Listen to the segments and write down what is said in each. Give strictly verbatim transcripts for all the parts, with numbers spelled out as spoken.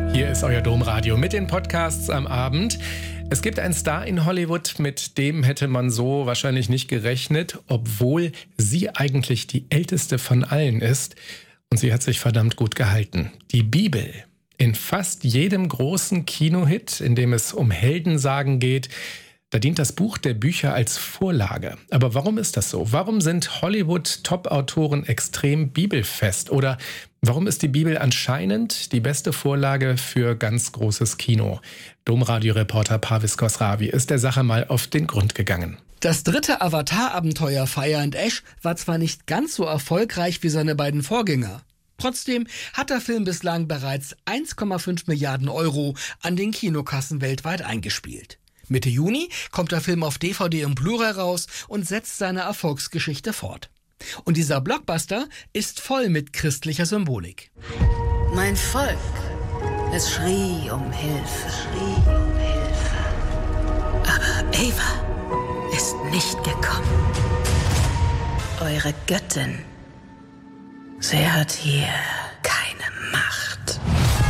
Hier ist euer Domradio mit den Podcasts am Abend. Es gibt einen Star in Hollywood, mit dem hätte man so wahrscheinlich nicht gerechnet, obwohl sie eigentlich die älteste von allen ist. Und sie hat sich verdammt gut gehalten. Die Bibel. In fast jedem großen Kinohit, in dem es um Heldensagen geht, da dient das Buch der Bücher als Vorlage. Aber warum ist das so? Warum sind Hollywood-Top-Autoren extrem bibelfest? Oder warum ist die Bibel anscheinend die beste Vorlage für ganz großes Kino? Domradio-Reporter Parvis Khosravi ist der Sache mal auf den Grund gegangen. Das dritte Avatar-Abenteuer Fire and Ash war zwar nicht ganz so erfolgreich wie seine beiden Vorgänger. Trotzdem hat der Film bislang bereits eins Komma fünf Milliarden Euro an den Kinokassen weltweit eingespielt. Mitte Juni kommt der Film auf D V D und Blu-ray raus und setzt seine Erfolgsgeschichte fort. Und dieser Blockbuster ist voll mit christlicher Symbolik. Mein Volk, es schrie um Hilfe, schrie um Hilfe. Aber Ava ist nicht gekommen. Eure Göttin, sie hat hier keine Macht.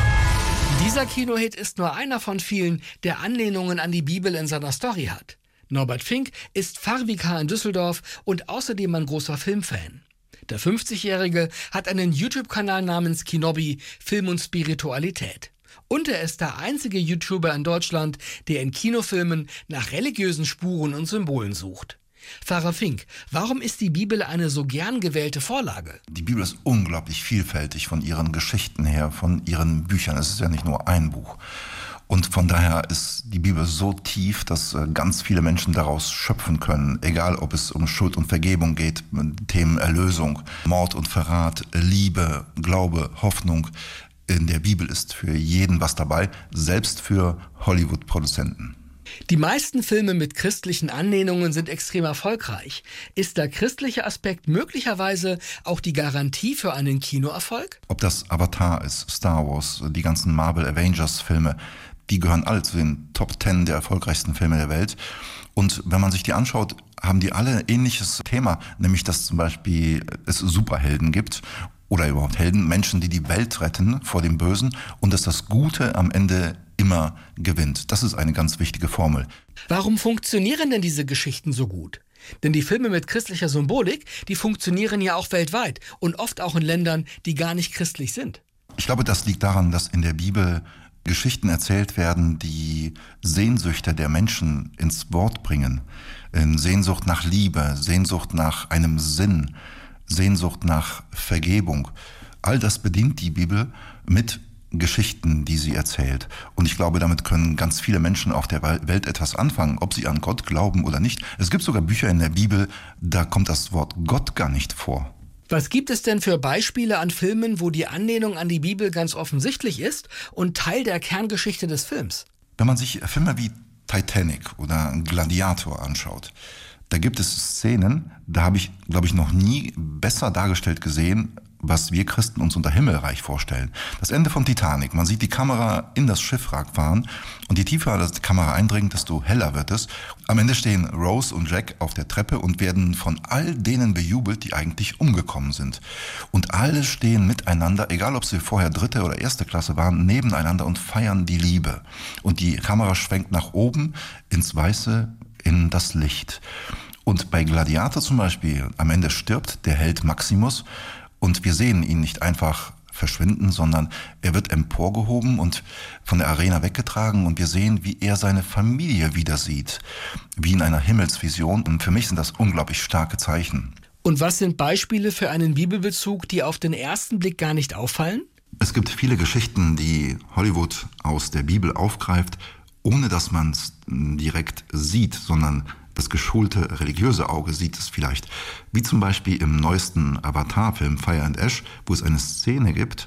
Dieser Kinohit ist nur einer von vielen, der Anlehnungen an die Bibel in seiner Story hat. Norbert Fink ist Pfarrvikar in Düsseldorf und außerdem ein großer Filmfan. Der fünfzigjährige hat einen YouTube-Kanal namens Kinobi, Film und Spiritualität. Und er ist der einzige YouTuber in Deutschland, der in Kinofilmen nach religiösen Spuren und Symbolen sucht. Pfarrer Fink, warum ist die Bibel eine so gern gewählte Vorlage? Die Bibel ist unglaublich vielfältig von ihren Geschichten her, von ihren Büchern. Es ist ja nicht nur ein Buch. Und von daher ist die Bibel so tief, dass ganz viele Menschen daraus schöpfen können. Egal, ob es um Schuld und Vergebung geht, Themen Erlösung, Mord und Verrat, Liebe, Glaube, Hoffnung. In der Bibel ist für jeden was dabei, selbst für Hollywood-Produzenten. Die meisten Filme mit christlichen Anlehnungen sind extrem erfolgreich. Ist der christliche Aspekt möglicherweise auch die Garantie für einen Kinoerfolg? Ob das Avatar ist, Star Wars, die ganzen Marvel Avengers Filme, die gehören alle zu den Top Ten der erfolgreichsten Filme der Welt. Und wenn man sich die anschaut, haben die alle ein ähnliches Thema, nämlich dass zum Beispiel es Superhelden gibt oder überhaupt Helden, Menschen, die die Welt retten vor dem Bösen und dass das Gute am Ende immer gewinnt. Das ist eine ganz wichtige Formel. Warum funktionieren denn diese Geschichten so gut? Denn die Filme mit christlicher Symbolik, die funktionieren ja auch weltweit und oft auch in Ländern, die gar nicht christlich sind. Ich glaube, das liegt daran, dass in der Bibel Geschichten erzählt werden, die Sehnsüchte der Menschen ins Wort bringen. Sehnsucht nach Liebe, Sehnsucht nach einem Sinn, Sehnsucht nach Vergebung. All das bedient die Bibel mit Geschichten, die sie erzählt. Und ich glaube, damit können ganz viele Menschen auf der Welt etwas anfangen, ob sie an Gott glauben oder nicht. Es gibt sogar Bücher in der Bibel, da kommt das Wort Gott gar nicht vor. Was gibt es denn für Beispiele an Filmen, wo die Anlehnung an die Bibel ganz offensichtlich ist und Teil der Kerngeschichte des Films? Wenn man sich Filme wie Titanic oder Gladiator anschaut, da gibt es Szenen, da habe ich, glaube ich, noch nie besser dargestellt gesehen, was wir Christen uns unter Himmelreich vorstellen. Das Ende von Titanic. Man sieht die Kamera in das Schiffwrack fahren und je tiefer die Kamera eindringt, desto heller wird es. Am Ende stehen Rose und Jack auf der Treppe und werden von all denen bejubelt, die eigentlich umgekommen sind. Und alle stehen miteinander, egal ob sie vorher dritte oder erste Klasse waren, nebeneinander und feiern die Liebe. Und die Kamera schwenkt nach oben ins Weiße, in das Licht. Und bei Gladiator zum Beispiel, am Ende stirbt der Held Maximus. Und wir sehen ihn nicht einfach verschwinden, sondern er wird emporgehoben und von der Arena weggetragen und wir sehen, wie er seine Familie wieder sieht, wie in einer Himmelsvision. Und für mich sind das unglaublich starke Zeichen. Und was sind Beispiele für einen Bibelbezug, die auf den ersten Blick gar nicht auffallen? Es gibt viele Geschichten, die Hollywood aus der Bibel aufgreift, ohne dass man es direkt sieht, sondern das geschulte religiöse Auge sieht es vielleicht. Wie zum Beispiel im neuesten Avatar-Film Fire and Ash, wo es eine Szene gibt,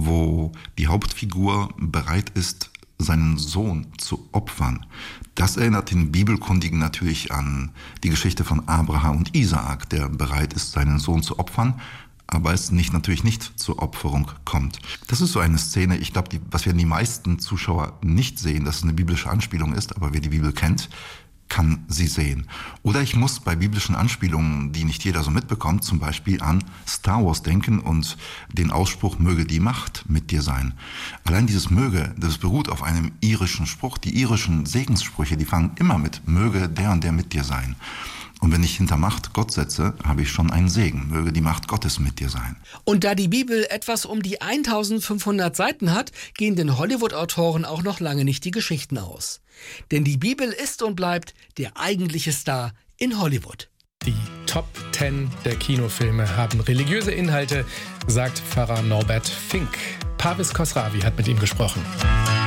wo die Hauptfigur bereit ist, seinen Sohn zu opfern. Das erinnert den Bibelkundigen natürlich an die Geschichte von Abraham und Isaak, der bereit ist, seinen Sohn zu opfern, aber es nicht, natürlich nicht zur Opferung kommt. Das ist so eine Szene, ich glaube, was wir die meisten Zuschauer nicht sehen, dass es eine biblische Anspielung ist, aber wer die Bibel kennt, kann sie sehen. Oder ich muss bei biblischen Anspielungen, die nicht jeder so mitbekommt, zum Beispiel an Star Wars denken und den Ausspruch, möge die Macht mit dir sein. Allein dieses möge, das beruht auf einem irischen Spruch. Die irischen Segenssprüche, die fangen immer mit möge der und der mit dir sein. Und wenn ich hinter Macht Gott setze, habe ich schon einen Segen. Möge die Macht Gottes mit dir sein. Und da die Bibel etwas um die eintausendfünfhundert Seiten hat, gehen den Hollywood-Autoren auch noch lange nicht die Geschichten aus. Denn die Bibel ist und bleibt der eigentliche Star in Hollywood. Die Top zehn der Kinofilme haben religiöse Inhalte, sagt Pfarrer Norbert Fink. Parvis Khosravi hat mit ihm gesprochen.